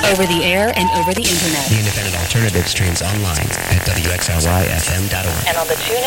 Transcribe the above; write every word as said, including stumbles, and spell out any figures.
over the air and over the internet. The Independent Alternative streams online at W X L Y F M dot org. And on the TuneIn